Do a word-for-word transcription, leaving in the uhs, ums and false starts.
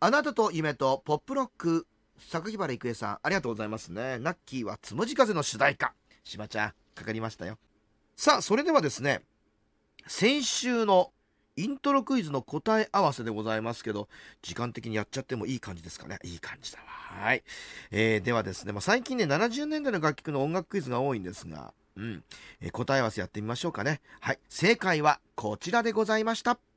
あなたと夢とポップロック、榊原郁恵さん、ありがとうございますね。ナッキーはつむじ風の主題歌。しばちゃん、かかりましたよ。さあ、それではですね、先週のイントロクイズの答え合わせでございますけど、時間的にやっちゃってもいい感じですかね。いい感じだわ。はい。えー、ではですね、まあ、最近ね、ななじゅうねんだいの楽曲の音楽クイズが多いんですが、うん、えー答え合わせやってみましょうかね。はい。正解はこちらでございました。